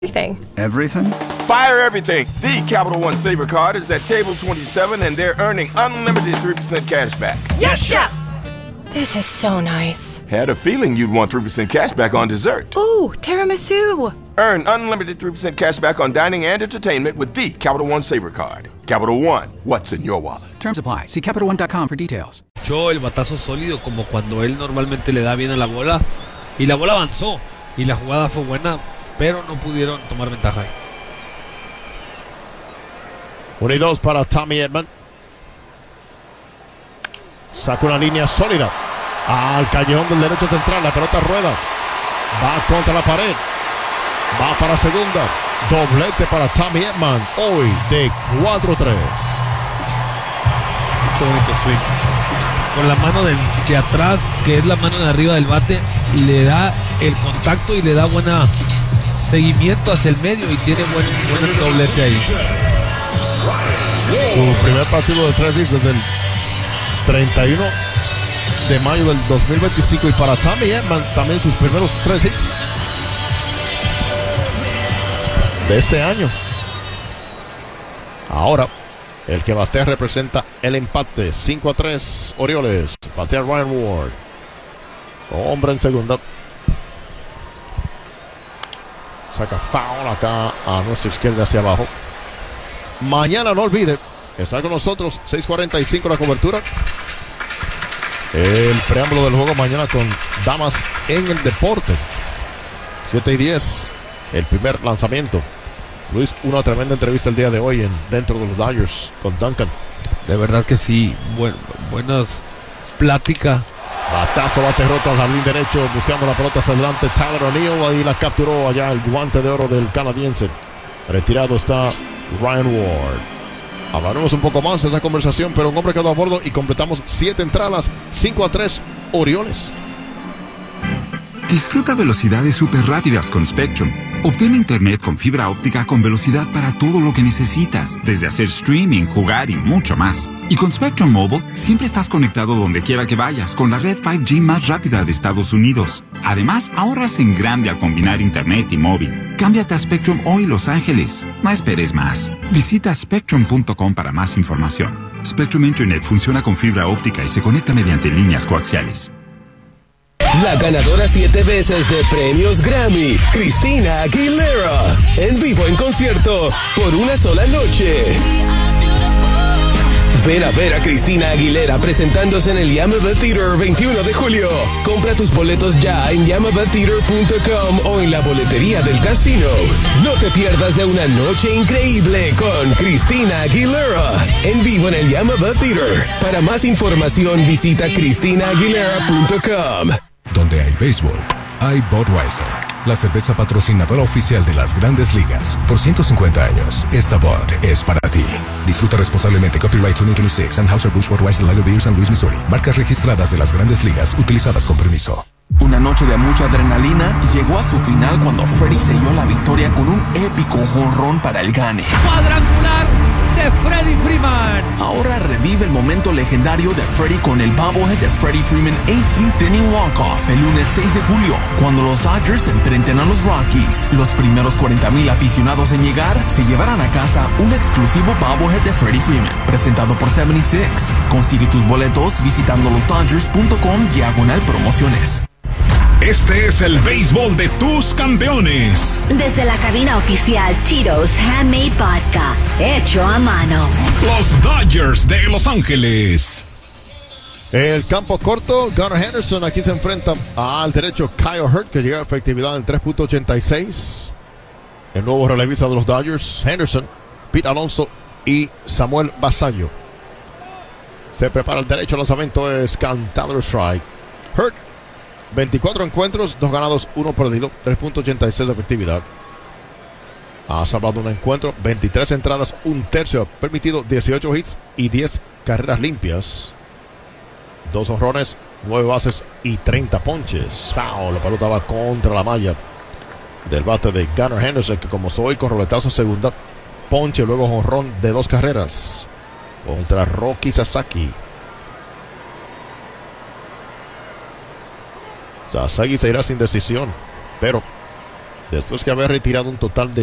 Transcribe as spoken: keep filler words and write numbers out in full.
Everything. Everything? Fire everything. The Capital One Saver Card is at table twenty-seven and they're earning unlimited three percent cash back. Yes, Chef! This is so nice. Had a feeling you'd want three percent cash back on dessert. Ooh, tiramisu. Earn unlimited three percent cash back on dining and entertainment with the Capital One Saver Card. Capital One, what's in your wallet? Terms apply. See Capital One dot com for details. Echó el batazo sólido como cuando él normalmente le da bien a la bola. Y la bola avanzó. Y la jugada fue buena, pero no pudieron tomar ventaja ahí. uno y dos para Tommy Edman. Saca una línea sólida al callejón del derecho central. La pelota rueda. Va contra la pared. Va para segunda. Doblete para Tommy Edman. Hoy de cuatro tres. Qué bonito swing. Con la mano de, de atrás, que es la mano de arriba del bate, le da el contacto y le da buena seguimiento hacia el medio y tiene buen, buen doblete ahí. Su primer partido de tres hits desde el treinta y uno de mayo del dos mil veinticinco. Y para Tommy Edman también sus primeros tres hits de este año. Ahora el que batea representa el empate. cinco a tres Orioles. Batea Ryan Ward. Hombre en segunda. Saca foul acá a nuestra izquierda hacia abajo. Mañana no olvide estar con nosotros. seis cuarenta y cinco la cobertura. El preámbulo del juego mañana con Damas en el Deporte. siete y diez. El primer lanzamiento. Luis, una tremenda entrevista el día de hoy en dentro de los Dodgers con Duncan. De verdad que sí, buen, buenas pláticas. Batazo, bate roto al jardín derecho, buscando la pelota hacia adelante. Tyler O'Neill, ahí la capturó allá el guante de oro del canadiense. Retirado está Ryan Ward. Hablaremos un poco más de esa conversación, pero un hombre quedó a bordo y completamos siete entradas. cinco a tres Orioles. Disfruta velocidades súper rápidas con Spectrum. Obtén internet con fibra óptica con velocidad para todo lo que necesitas, desde hacer streaming, jugar y mucho más. Y con Spectrum Mobile, siempre estás conectado donde quiera que vayas, con la red cinco G más rápida de Estados Unidos. Además, ahorras en grande al combinar internet y móvil. Cámbiate a Spectrum hoy, Los Ángeles. No esperes más. Visita spectrum punto com para más información. Spectrum Internet funciona con fibra óptica y se conecta mediante líneas coaxiales. La ganadora siete veces de premios Grammy, Christina Aguilera, en vivo en concierto por una sola noche. Ven a ver a Christina Aguilera presentándose en el Yamava Theater veintiuno de julio. Compra tus boletos ya en yamava theater punto com o en la boletería del casino. No te pierdas de una noche increíble con Christina Aguilera en vivo en el Yamava Theater. Para más información visita christina aguilera punto com. Donde hay béisbol, hay Budweiser, la cerveza patrocinadora oficial de las Grandes Ligas. Por ciento cincuenta años, esta Bud es para ti. Disfruta responsablemente. Copyright dos mil veintiséis. Anheuser-Busch Budweiser Lager Beer, San Luis, Missouri. Marcas registradas de las Grandes Ligas, utilizadas con permiso. Una noche de mucha adrenalina llegó a su final cuando Freddie selló la victoria con un épico jonrón para el gane. Cuadrangular de Freddie Freeman. Ahora revive el momento legendario de Freddie con el bobblehead de Freddie Freeman eighteenth Inning Walk-Off el lunes seis de julio, cuando los Dodgers se enfrenten a los Rockies. Los primeros cuarenta mil aficionados en llegar se llevarán a casa un exclusivo bobblehead de Freddie Freeman, presentado por setenta y seis. Consigue tus boletos visitando los dodgers punto com diagonal promociones. Este es el béisbol de tus campeones. Desde la cabina oficial Tito's Handmade Vodka, hecho a mano. Los Dodgers de Los Ángeles. El campo corto, Gunnar Henderson aquí se enfrenta al derecho Kyle Hurt, que llega a efectividad en tres punto ochenta y seis. El nuevo relevista de los Dodgers, Henderson, Pete Alonso y Samuel Basallo. Se prepara el derecho, lanzamiento es cantado strike. Hurt, veinticuatro encuentros, dos ganados, uno perdido, tres punto ochenta y seis de efectividad. Ha salvado un encuentro, veintitrés entradas, un tercio, permitido dieciocho hits y diez carreras limpias. Dos honrones, nueve bases y treinta ponches. Foul, la pelota va contra la malla del bate de Gunnar Henderson, que como soy con roletazo a segunda, ponche, luego jonrón de dos carreras contra Rocky Sasaki. Sasaki se irá sin decisión, pero después que había retirado un total de